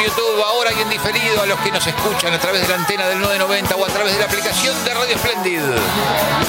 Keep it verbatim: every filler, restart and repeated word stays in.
YouTube, ahora y en diferido a los que nos escuchan a través de la antena del nueve noventa o a través de la aplicación de Radio Splendid.